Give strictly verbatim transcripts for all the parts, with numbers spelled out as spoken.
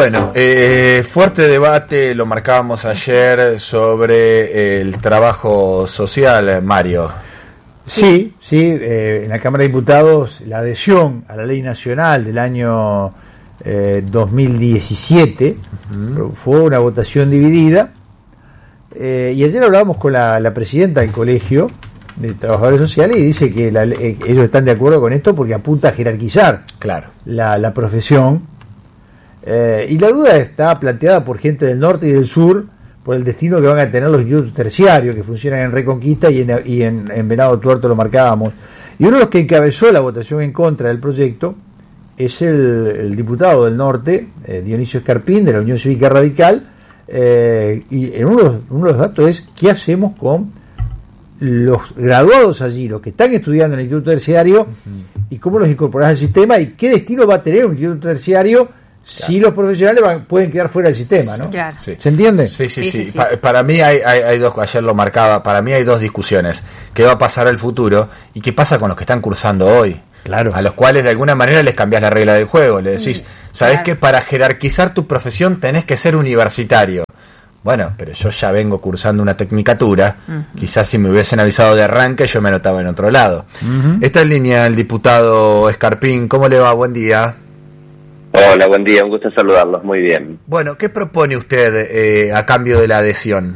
Bueno, eh, fuerte debate, lo marcábamos ayer, sobre el trabajo social, Mario. Sí, sí, eh, en la Cámara de Diputados la adhesión a la ley nacional del año eh, dos mil diecisiete uh-huh. fue una votación dividida, eh, y ayer hablábamos con la, la presidenta del Colegio de Trabajadores Sociales y dice que la, eh, ellos están de acuerdo con esto porque apunta a jerarquizar claro. la, la profesión, eh, y la duda está planteada por gente del norte y del sur por el destino que van a tener los institutos terciarios que funcionan en Reconquista y en, y en, en Venado Tuerto, lo marcábamos. Y uno de los que encabezó la votación en contra del proyecto es el, el diputado del norte, eh, Dionisio Escarpín, de la Unión Cívica Radical, eh, y en uno de, los, uno de los datos es qué hacemos con los graduados allí, los que están estudiando en el instituto terciario, uh-huh. y cómo los incorporás al sistema y qué destino va a tener un instituto terciario. Claro. Si los profesionales van, pueden quedar fuera del sistema, ¿no? Claro. Sí. ¿Se entiende? Sí, sí, sí. sí. sí. Pa- para mí hay, hay, hay dos, ayer lo marcaba, para mí hay dos discusiones. ¿Qué va a pasar al futuro? ¿Y qué pasa con los que están cursando hoy? Claro. A los cuales de alguna manera les cambiás la regla del juego. Le decís, ¿sabés claro. que para jerarquizar tu profesión tenés que ser universitario? Bueno, pero yo ya vengo cursando una tecnicatura. Uh-huh. Quizás si me hubiesen avisado de arranque yo me anotaba en otro lado. Uh-huh. Está en línea el diputado Escarpín. ¿Cómo le va? Buen día. Hola, buen día, un gusto saludarlos, muy bien. Bueno, ¿qué propone usted eh, a cambio de la adhesión?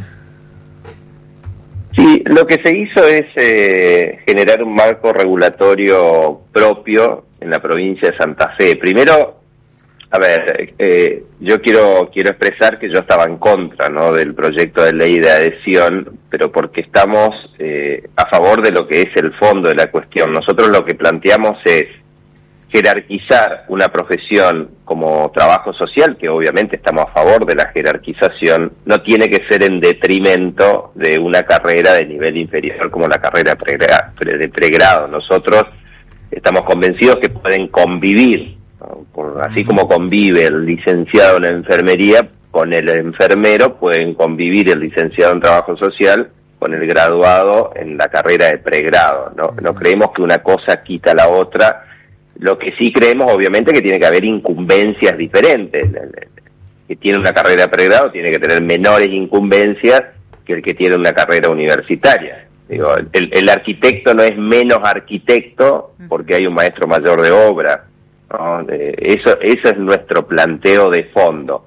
Sí, lo que se hizo es eh, generar un marco regulatorio propio en la provincia de Santa Fe. Primero, a ver, eh, yo quiero quiero expresar que yo estaba en contra, ¿no?, del proyecto de ley de adhesión, pero porque estamos eh, a favor de lo que es el fondo de la cuestión. Nosotros lo que planteamos es jerarquizar una profesión como trabajo social, que obviamente estamos a favor de la jerarquización, no tiene que ser en detrimento de una carrera de nivel inferior como la carrera de pregrado. Nosotros estamos convencidos que pueden convivir, ¿no? Por, así como convive el licenciado en enfermería con el enfermero, pueden convivir el licenciado en trabajo social con el graduado en la carrera de pregrado. No, no creemos que una cosa quita la otra. Lo que sí creemos, obviamente, que tiene que haber incumbencias diferentes. El que tiene una carrera de pregrado tiene que tener menores incumbencias que el que tiene una carrera universitaria. Digo, el, el arquitecto no es menos arquitecto porque hay un maestro mayor de obra, ¿no? Eso, eso es nuestro planteo de fondo.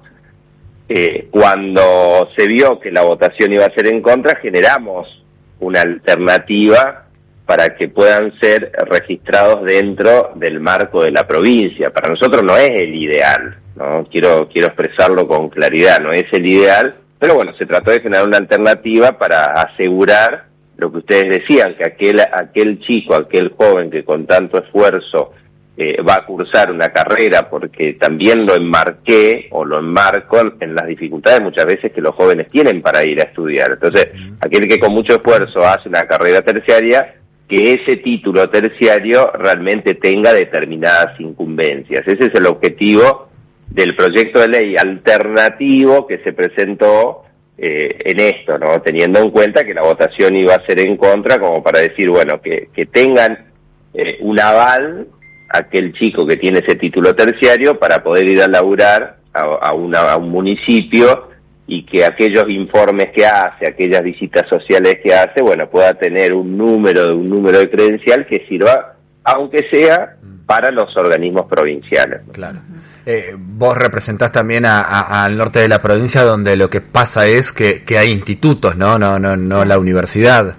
Eh, cuando se vio que la votación iba a ser en contra, generamos una alternativa para que puedan ser registrados dentro del marco de la provincia. Para nosotros no es el ideal, ¿no? Quiero, quiero expresarlo con claridad, no es el ideal, pero bueno, se trató de generar una alternativa para asegurar lo que ustedes decían, que aquel, aquel chico, aquel joven que con tanto esfuerzo eh, va a cursar una carrera, porque también lo enmarqué o lo enmarco en, en las dificultades muchas veces que los jóvenes tienen para ir a estudiar. Entonces, aquel que con mucho esfuerzo hace una carrera terciaria, que ese título terciario realmente tenga determinadas incumbencias. Ese es el objetivo del proyecto de ley alternativo que se presentó eh, en esto, ¿no? Teniendo en cuenta que la votación iba a ser en contra, como para decir, bueno, que, que tengan eh, un aval aquel chico que tiene ese título terciario para poder ir a laburar a, a, una, a un municipio, y que aquellos informes que hace, aquellas visitas sociales que hace, bueno, pueda tener un número, un número de credencial que sirva, aunque sea para los organismos provinciales. Claro. Eh, vos representás también a, a, al norte de la provincia, donde lo que pasa es que, que hay institutos, ¿no? No, no, no la universidad.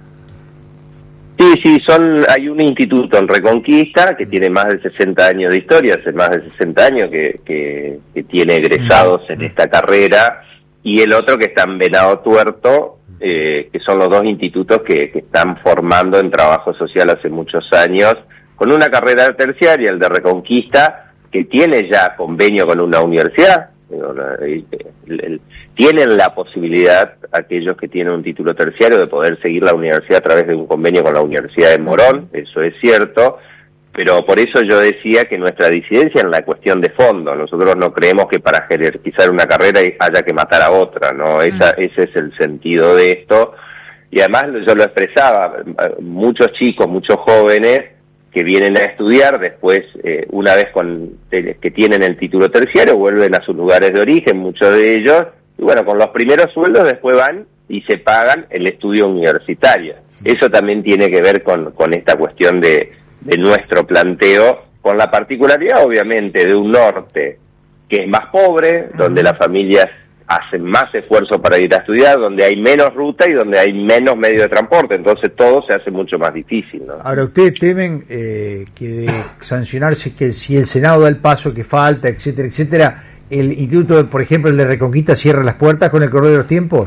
Sí, sí, son, hay un instituto en Reconquista que tiene más de sesenta años de historia, hace más de sesenta años que, que, que tiene egresados en esta carrera, y el otro que está en Venado Tuerto, eh, que son los dos institutos que, que están formando en trabajo social hace muchos años, con una carrera terciaria, el de Reconquista, que tiene ya convenio con una universidad. El, el, el, tienen la posibilidad, aquellos que tienen un título terciario, de poder seguir la universidad a través de un convenio con la Universidad de Morón, eso es cierto, pero por eso yo decía que nuestra disidencia en la cuestión de fondo. Nosotros no creemos que para jerarquizar una carrera haya que matar a otra, ¿no? Esa, ese es el sentido de esto. Y además yo lo expresaba, muchos chicos, muchos jóvenes que vienen a estudiar, después, eh, una vez con que tienen el título terciario, vuelven a sus lugares de origen, muchos de ellos, y bueno, con los primeros sueldos después van y se pagan el estudio universitario. Eso también tiene que ver con, con esta cuestión de, de nuestro planteo, con la particularidad, obviamente, de un norte que es más pobre, donde las familias hacen más esfuerzo para ir a estudiar, donde hay menos ruta y donde hay menos medio de transporte, entonces todo se hace mucho más difícil, ¿no? Ahora, ¿ustedes temen eh, que de sancionarse que si el Senado da el paso que falta, etcétera, etcétera, el instituto, por ejemplo, el de Reconquista, cierra las puertas con el correr de los tiempos?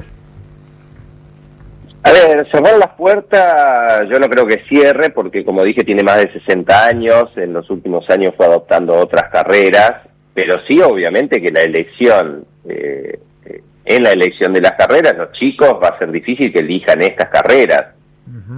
A ver, cerrar las puertas yo no creo que cierre, porque como dije tiene más de sesenta años, en los últimos años fue adoptando otras carreras, pero sí obviamente que la elección, eh, en la elección de las carreras, los chicos va a ser difícil que elijan estas carreras, uh-huh.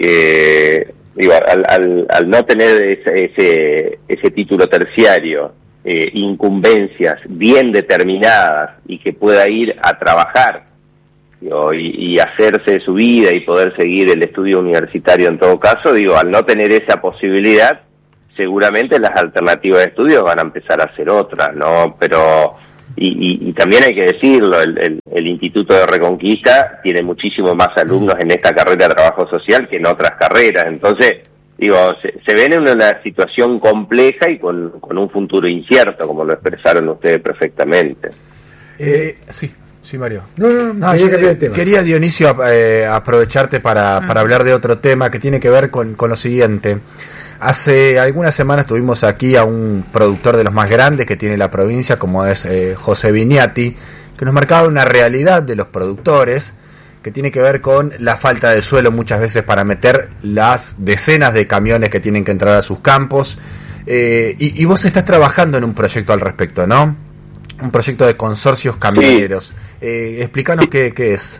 porque digo, al, al, al no tener ese, ese, ese título terciario, eh, incumbencias bien determinadas y que pueda ir a trabajar digo, y, y hacerse su vida y poder seguir el estudio universitario en todo caso, digo, al no tener esa posibilidad, seguramente las alternativas de estudio van a empezar a ser otras, ¿no? Pero Y, y, y también hay que decirlo, el, el, el Instituto de Reconquista tiene muchísimos más alumnos en esta carrera de trabajo social que en otras carreras, entonces, digo, se, se ven en una situación compleja y con, con un futuro incierto, como lo expresaron ustedes perfectamente. Eh, sí, sí, Mario. No, no, no, no yo quería, quería, Dionisio, eh, aprovecharte para, para hablar de otro tema que tiene que ver con, con lo siguiente. Hace algunas semanas tuvimos aquí a un productor de los más grandes que tiene la provincia, como es eh, José Viñati, que nos marcaba una realidad de los productores que tiene que ver con la falta de suelo muchas veces para meter las decenas de camiones que tienen que entrar a sus campos. Eh, y, y vos estás trabajando en un proyecto al respecto, ¿no? Un proyecto de consorcios camioneros. Sí. Eh, explícanos qué, qué es.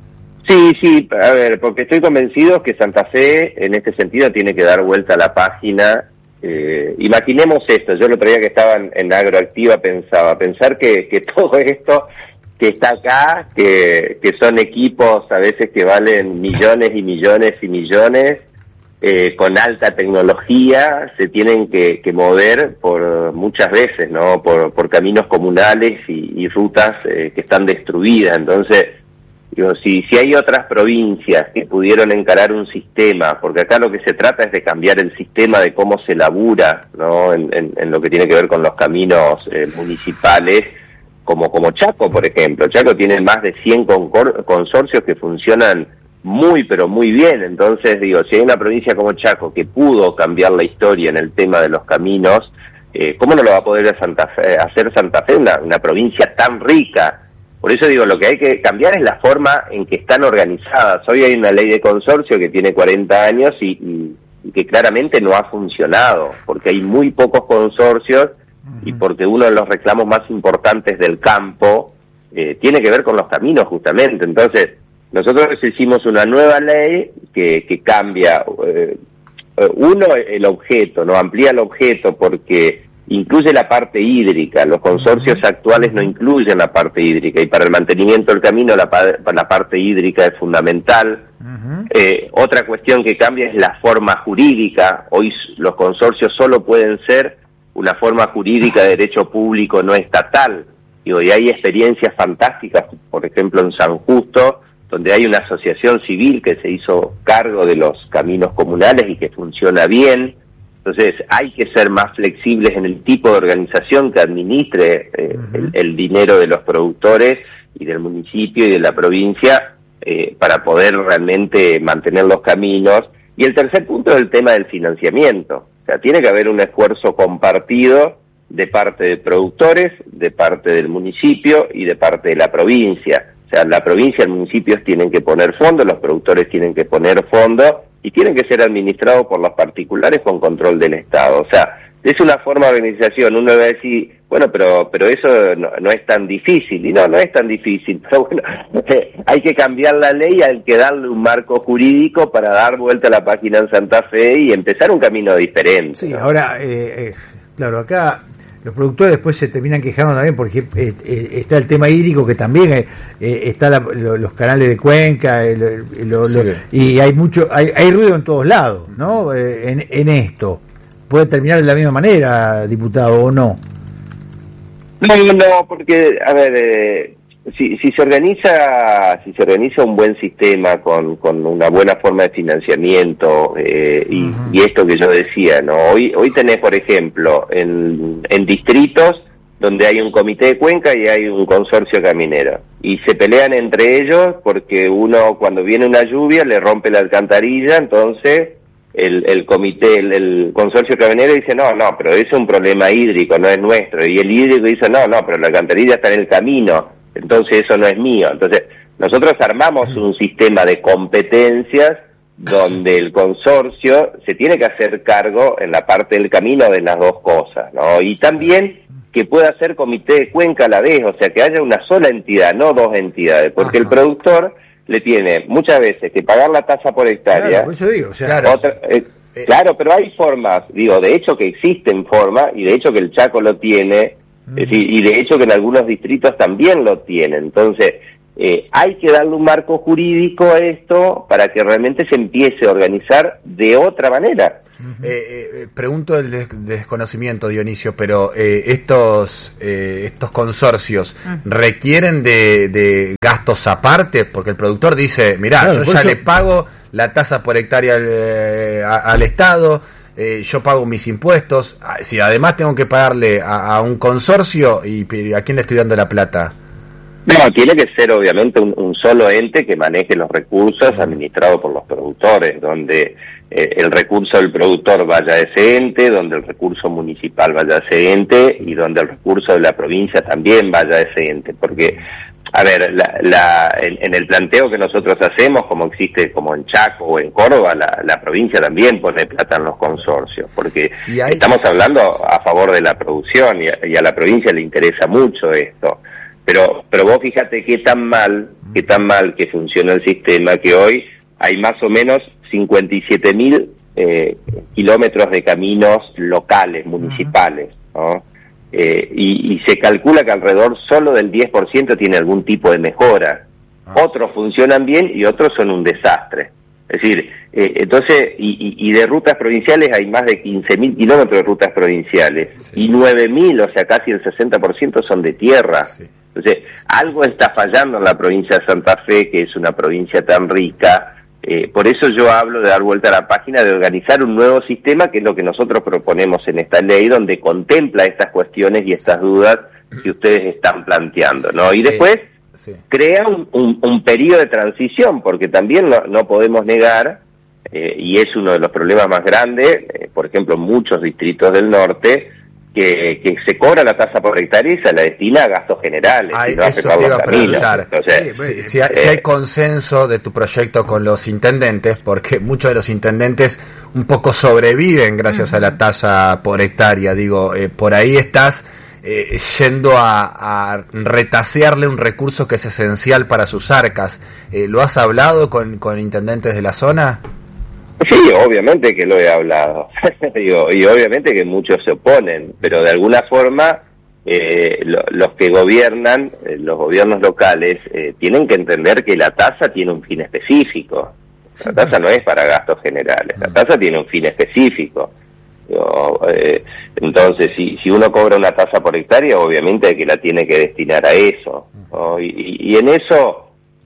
Sí, sí, a ver, porque estoy convencido que Santa Fe en este sentido tiene que dar vuelta a la página. Eh, imaginemos esto, yo el otro día que estaba en, en Agroactiva pensaba, pensar que, que todo esto que está acá, que, que son equipos a veces que valen millones y millones y millones, eh, con alta tecnología, se tienen que, que mover por muchas veces, ¿no? Por, por caminos comunales y, y rutas eh, que están destruidas, entonces... Digo, si, si hay otras provincias que pudieron encarar un sistema, porque acá lo que se trata es de cambiar el sistema de cómo se labura, ¿no? En, en, en lo que tiene que ver con los caminos eh, municipales, como, como Chaco, por ejemplo. Chaco tiene más de cien concor- consorcios que funcionan muy, pero muy bien. Entonces, digo, si hay una provincia como Chaco que pudo cambiar la historia en el tema de los caminos, eh, ¿cómo no lo va a poder Santa Fe, hacer Santa Fe, una, una provincia tan rica? Por eso digo, lo que hay que cambiar es la forma en que están organizadas. Hoy hay una ley de consorcio que tiene cuarenta años y, y, y que claramente no ha funcionado, porque hay muy pocos consorcios y porque uno de los reclamos más importantes del campo eh, tiene que ver con los caminos justamente. Entonces, nosotros hicimos una nueva ley que, que cambia, eh, uno, el objeto, no amplía el objeto porque... incluye la parte hídrica, los consorcios actuales no incluyen la parte hídrica y para el mantenimiento del camino la, la parte hídrica es fundamental. Uh-huh. Eh, otra cuestión que cambia es la forma jurídica, hoy los consorcios solo pueden ser una forma jurídica de derecho público no estatal, y hoy hay experiencias fantásticas, por ejemplo en San Justo, donde hay una asociación civil que se hizo cargo de los caminos comunales y que funciona bien. Entonces hay que ser más flexibles en el tipo de organización que administre eh, uh-huh. el, el dinero de los productores y del municipio y de la provincia eh, para poder realmente mantener los caminos. Y el tercer punto es el tema del financiamiento. O sea, tiene que haber un esfuerzo compartido de parte de productores, de parte del municipio y de parte de la provincia. O sea, la provincia y el municipio tienen que poner fondos, los productores tienen que poner fondos, y tienen que ser administrados por los particulares con control del Estado. O sea, es una forma de organización. Uno va a decir, bueno, pero pero eso no, no es tan difícil. Y no, no es tan difícil. Pero bueno, eh, hay que cambiar la ley, hay que darle un marco jurídico para dar vuelta a la página en Santa Fe y empezar un camino diferente. Sí, ¿no? Ahora, eh, eh, claro, acá los productores después se terminan quejando también porque eh, eh, está el tema hídrico que también eh, eh, está la, lo, los canales de cuenca eh, lo, lo, sí. lo, y hay mucho hay, hay ruido en todos lados, ¿no? Eh, en, en esto puede terminar de la misma manera, diputado, o no. No, no, porque a ver, eh, si, si se organiza, si se organiza un buen sistema con, con una buena forma de financiamiento eh, y, uh-huh. y esto que yo decía, no, hoy, hoy tenés, por ejemplo, en, en distritos donde hay un comité de cuenca y hay un consorcio caminero y se pelean entre ellos porque uno cuando viene una lluvia le rompe la alcantarilla, entonces el, el comité, el, el consorcio caminero dice no, no, pero ese es un problema hídrico, no es nuestro, y el hídrico dice no, no, pero la alcantarilla está en el camino, entonces eso no es mío. Entonces nosotros armamos un sistema de competencias donde el consorcio se tiene que hacer cargo en la parte del camino de las dos cosas, ¿no? Y también que pueda ser comité de cuenca a la vez, o sea, que haya una sola entidad, no dos entidades, porque Ajá. el productor le tiene muchas veces que pagar la tasa por hectárea. Claro, por eso digo, o sea, claro. Otra, eh, eh. claro, pero hay formas, digo, de hecho que existen formas, y de hecho que el Chaco lo tiene, mm. es decir, y de hecho que en algunos distritos también lo tienen. Entonces, eh, hay que darle un marco jurídico a esto para que realmente se empiece a organizar de otra manera. Eh, eh, pregunto el des- desconocimiento, Dionisio, pero eh, estos eh, estos consorcios requieren de, de gastos aparte, porque el productor dice, mirá, claro, yo ya eso... le pago la tasa por hectárea al, eh, a, al Estado, eh, yo pago mis impuestos, si además tengo que pagarle a, a un consorcio, y ¿a quién le estoy dando la plata? No, tiene que ser obviamente un, un solo ente que maneje los recursos administrados por los productores, donde eh, el recurso del productor vaya a ese ente, donde el recurso municipal vaya a ese ente y donde el recurso de la provincia también vaya a ese ente. Porque, a ver, la, la, en, en el planteo que nosotros hacemos, como existe como en Chaco o en Córdoba, la, la provincia también pone plata en los consorcios, porque hay... estamos hablando a favor de la producción y a, y a la provincia le interesa mucho esto. Pero pero vos fíjate qué tan mal, qué tan mal que funciona el sistema, que hoy hay más o menos cincuenta y siete mil eh, kilómetros de caminos locales, municipales, ¿no? Eh, y, y se calcula que alrededor solo del diez por ciento tiene algún tipo de mejora. Otros funcionan bien y otros son un desastre. Es decir, eh, entonces, y, y, y de rutas provinciales hay más de quince mil kilómetros de rutas provinciales, sí. Y nueve mil, o sea, casi el sesenta por ciento son de tierra. Sí. Entonces, algo está fallando en la provincia de Santa Fe, que es una provincia tan rica. Eh, por eso yo hablo de dar vuelta a la página, de organizar un nuevo sistema, que es lo que nosotros proponemos en esta ley, donde contempla estas cuestiones y estas dudas que ustedes están planteando, ¿no? Y después sí. crea un, un, un periodo de transición, porque también no, no podemos negar, eh, y es uno de los problemas más grandes, eh, por ejemplo, en muchos distritos del norte, Que, que se cobra la tasa por hectárea y se la destina a gastos generales. Ay, y no eso hace te iba a preguntar. Entonces, sí, si, si, hay, eh, si hay consenso de tu proyecto con los intendentes, porque muchos de los intendentes un poco sobreviven gracias uh-huh. a la tasa por hectárea, digo, eh, por ahí estás eh, yendo a, a retasearle un recurso que es esencial para sus arcas. Eh, ¿Lo has hablado con, con intendentes de la zona? Sí, obviamente que lo he hablado. Digo, y obviamente que muchos se oponen, pero de alguna forma eh, lo, los que gobiernan, eh, los gobiernos locales, eh, tienen que entender que la tasa tiene un fin específico. La tasa no es para gastos generales, la tasa tiene un fin específico. Digo, eh, entonces, si, si uno cobra una tasa por hectárea, obviamente que la tiene que destinar a eso, ¿no? y, y, y en eso...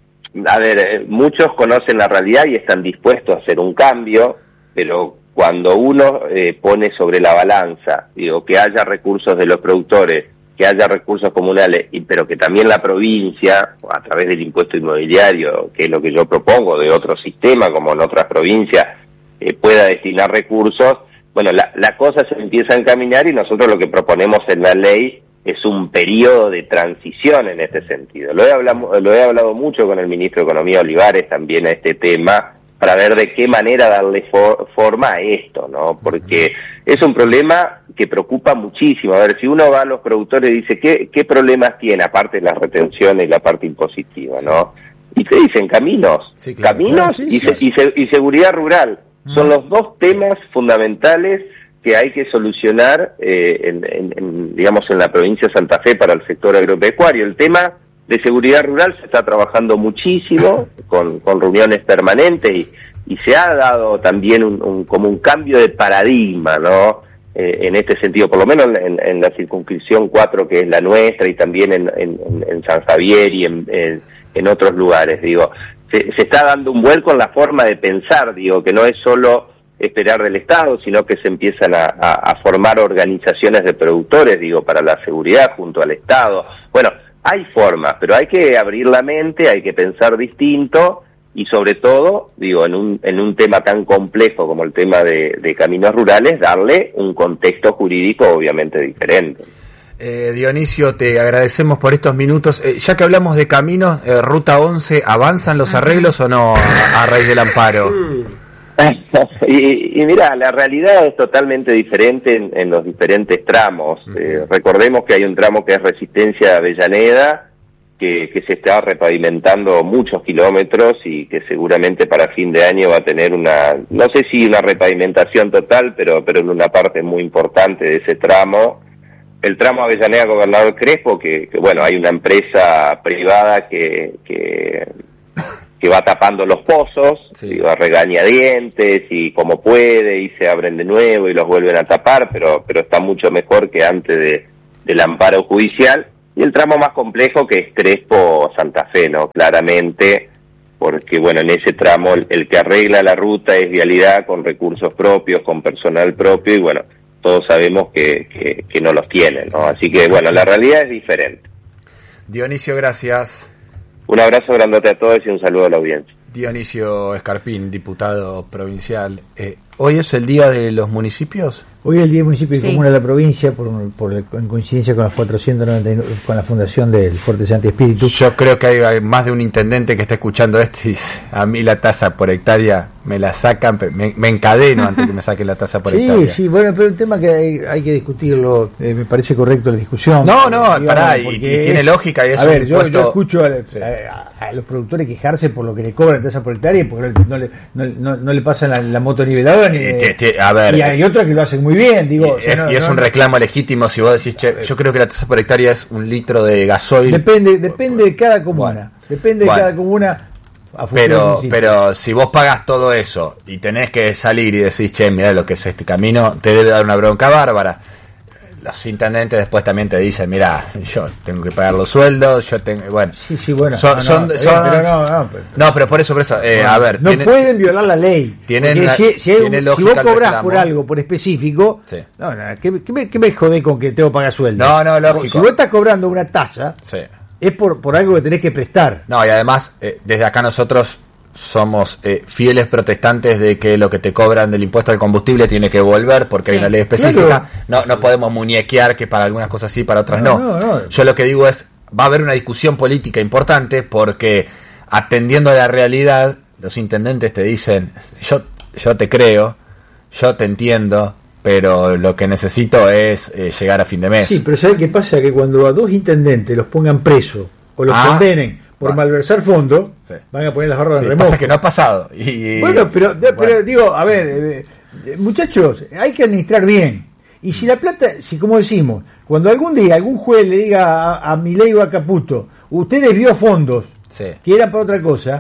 A ver, muchos conocen la realidad y están dispuestos a hacer un cambio, pero cuando uno eh, pone sobre la balanza, digo, que haya recursos de los productores, que haya recursos comunales, y, pero que también la provincia, a través del impuesto inmobiliario, que es lo que yo propongo, de otro sistema, como en otras provincias, eh, pueda destinar recursos, bueno, la, la cosa se empieza a encaminar y nosotros lo que proponemos en la ley es un periodo de transición en este sentido. Lo he hablado, lo he hablado mucho con el ministro de Economía Olivares también a este tema, para ver de qué manera darle for, forma a esto, ¿no? Porque es un problema que preocupa muchísimo. A ver, si uno va a los productores y dice, ¿qué, qué problemas tiene, aparte de las retenciones y la parte impositiva, ¿no? Y te dicen caminos, sí, claro, caminos claro, sí, y, sí, se, sí. Y, se, y seguridad rural. Mm. Son los dos temas fundamentales que hay que solucionar, eh, en, en, en, digamos, en la provincia de Santa Fe para el sector agropecuario. El tema de seguridad rural se está trabajando muchísimo, con, con reuniones permanentes, y, y se ha dado también un, un, como un cambio de paradigma, ¿no? Eh, en este sentido, por lo menos en, en la circunscripción cuatro, que es la nuestra, y también en, en, en San Javier y en, en, en otros lugares, digo, se, se está dando un vuelco en la forma de pensar, digo, que no es solo esperar del Estado, sino que se empiezan a, a, a formar organizaciones de productores, digo, para la seguridad junto al Estado. Bueno, hay formas, pero hay que abrir la mente, hay que pensar distinto, y sobre todo, digo, en un en un tema tan complejo como el tema de, de caminos rurales, darle un contexto jurídico obviamente diferente. Eh, Dionisio, te agradecemos por estos minutos. Eh, ya que hablamos de caminos, eh, Ruta once, ¿avanzan los arreglos o no a, a raíz del amparo? y, y mira, la realidad es totalmente diferente en, en los diferentes tramos. Uh-huh. Eh, recordemos que hay un tramo que es Resistencia de Avellaneda, que, que se está repavimentando muchos kilómetros y que seguramente para fin de año va a tener una, no sé si una repavimentación total, pero, pero en una parte muy importante de ese tramo. El tramo Avellaneda Gobernador Crespo, que, que bueno, hay una empresa privada que, que, que va tapando los pozos, sí. digo, a regañadientes y como puede, y se abren de nuevo y los vuelven a tapar, pero, pero está mucho mejor que antes de, del amparo judicial. Y el tramo más complejo, que es Crespo-Santa Fe, ¿no? Claramente, porque, bueno, en ese tramo el, el que arregla la ruta es Vialidad, con recursos propios, con personal propio, y bueno, todos sabemos que, que, que no los tienen, ¿no? Así que, bueno, la realidad es diferente. Dionisio, gracias. Un abrazo grandote a todos y un saludo a la audiencia. Dionisio Escarpín, diputado provincial. Eh, ¿Hoy es el Día de los Municipios? Hoy es el Día del Municipio y sí. Comuna de la provincia, por, por en coincidencia con las cuatrocientos noventa y nueve, con la fundación del Fuerte Santi Espíritu. Yo creo que hay, hay más de un intendente que está escuchando esto y dice, a mí la tasa por hectárea me la sacan, me, me encadeno antes que me saquen la tasa por sí, hectárea. Sí, sí, bueno, pero un tema que hay, hay que discutirlo, eh, me parece correcto la discusión. No, no, digamos, pará, y, y tiene es, lógica. Y es a ver, un yo, impuesto... yo escucho a, sí. a, a, a los productores quejarse por lo que le cobran tasa por hectárea, porque no, no, le, no, no, no le pasan la, la moto niveladora, ni, eh, te, te, a ver, y hay otros que lo hacen muy bien, digo. Y, o sea, es, no, y es no, un reclamo legítimo si vos decís, che, yo creo que la tasa por hectárea es un litro de gasoil. Depende, depende de cada comuna, bueno, depende bueno. de cada comuna. Pero, pero si vos pagas todo eso y tenés que salir y decís, che, mirá lo que es este camino, te debe dar una bronca bárbara. Los intendentes después también te dicen, mirá, yo tengo que pagar los sueldos, yo tengo, bueno. Sí, sí, bueno. Son, no, son, no, son, pero no, no, pero, no, pero por eso, por eso, eh, bueno, a ver. No tienen, pueden violar la ley. Tienen la, si, si, hay un, tiene si vos cobrás por algo, por específico, sí. no, no, ¿qué, qué, me, ¿qué me jodé con que tengo que pagar sueldo? No, no, lógico. Si vos estás cobrando una tasa, sí. es por, por algo que tenés que prestar. No, y además, eh, desde acá nosotros somos eh, fieles protestantes de que lo que te cobran del impuesto al combustible tiene que volver porque sí. hay una ley específica. Claro. No no podemos muñequear que para algunas cosas sí, para otras no. No, no, no. Yo lo que digo es, va a haber una discusión política importante porque atendiendo a la realidad, los intendentes te dicen, yo, yo te creo, yo te entiendo, pero lo que necesito es eh, llegar a fin de mes. Sí, pero ¿sabes qué pasa? Que cuando a dos intendentes los pongan presos o los ah. condenen por bueno. malversar fondos, sí. van a poner las barras sí, en remojo. Pasa que no ha pasado. Y, bueno, pero, bueno. pero digo, a ver, eh, eh, muchachos, hay que administrar bien. Y si la plata, si como decimos, cuando algún día algún juez le diga a, a Milei o a Caputo, usted desvió fondos sí. que eran para otra cosa,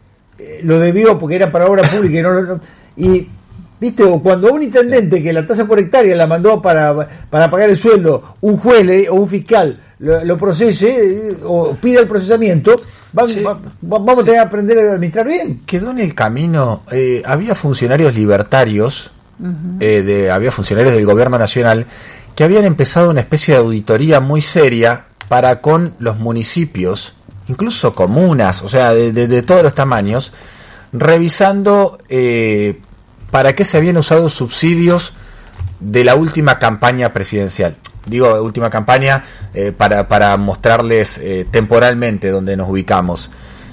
eh, lo debió porque eran para obra pública y no, no y viste, o cuando un intendente sí. que la tasa por hectárea la mandó para, para pagar el sueldo, un juez le, o un fiscal lo, lo procese o pida el procesamiento, va, sí. va, vamos sí. a tener que aprender a administrar bien. Quedó en el camino, eh, había funcionarios libertarios, uh-huh. eh, de, había funcionarios del gobierno nacional que habían empezado una especie de auditoría muy seria para con los municipios, incluso comunas, o sea, de, de, de todos los tamaños, revisando eh, para qué se habían usado subsidios de la última campaña presidencial. Digo, última campaña eh, para, para mostrarles eh, temporalmente dónde nos ubicamos.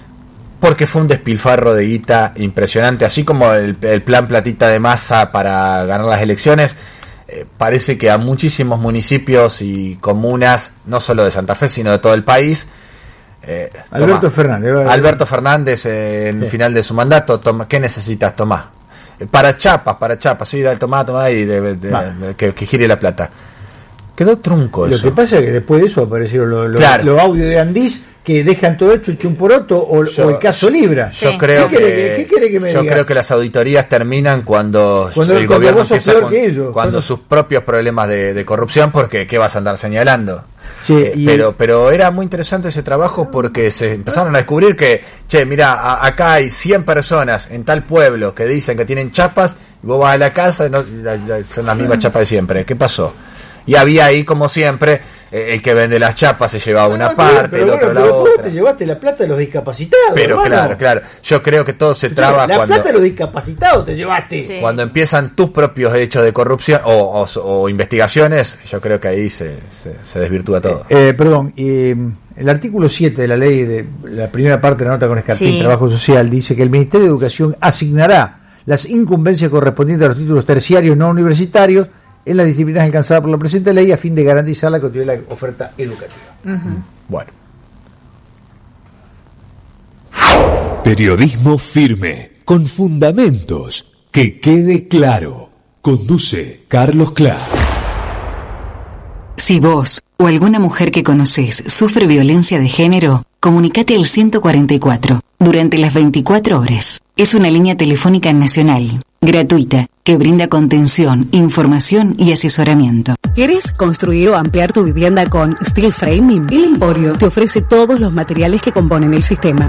Porque fue un despilfarro de guita impresionante, así como el, el plan platita de masa para ganar las elecciones. Eh, parece que a muchísimos municipios y comunas, no solo de Santa Fe, sino de todo el país, eh, Alberto toma, Fernández. Alberto Fernández eh, en el sí. final de su mandato, toma, ¿qué necesitas, Tomás? para chapas, para chapas, sí, dale, tomá, tomá y de, de, de, que, que gire la plata. Quedó trunco lo eso. Lo que pasa es que después de eso aparecieron los lo, claro. lo audios de Andís que dejan todo hecho hecho un poroto o, yo, o el caso Libra. Yo sí. creo ¿Qué que, que, ¿qué quiere que me yo diga? creo que las auditorías terminan cuando, cuando el cuando gobierno vos sos empieza peor con, que ellos, cuando, cuando sus propios problemas de, de corrupción, porque ¿qué vas a andar señalando? Sí, eh, pero pero era muy interesante ese trabajo porque se empezaron a descubrir que, che, mira, a, acá hay cien personas en tal pueblo que dicen que tienen chapas, y vos vas a la casa y no, la, la, son las mismas chapas de siempre. ¿Qué pasó? Y había ahí, como siempre, eh, el que vende las chapas se llevaba una no, parte, pero el bueno, otro la pero otra. Vos te llevaste la plata de los discapacitados. Pero hermano. claro, claro. Yo creo que todo se traba la cuando... plata de los discapacitados te llevaste. Sí. Cuando empiezan tus propios hechos de corrupción o, o, o investigaciones, yo creo que ahí se, se, se desvirtúa todo. Eh, eh, perdón, eh, el artículo siete de la ley, de la primera parte de la nota con Escarpín, sí. Trabajo Social, dice que el Ministerio de Educación asignará las incumbencias correspondientes a los títulos terciarios no universitarios en las disciplinas alcanzadas por la presente ley a fin de garantizar la continuidad de la oferta educativa. Uh-huh. Bueno. Periodismo firme, con fundamentos, que quede claro. Conduce Carlos Clark. Si vos o alguna mujer que conocés sufre violencia de género, comunicate al ciento cuarenta y cuatro durante las veinticuatro horas. Es una línea telefónica nacional, gratuita, que brinda contención, información y asesoramiento. ¿Quieres construir o ampliar tu vivienda con Steel Framing? El Emporio te ofrece todos los materiales que componen el sistema.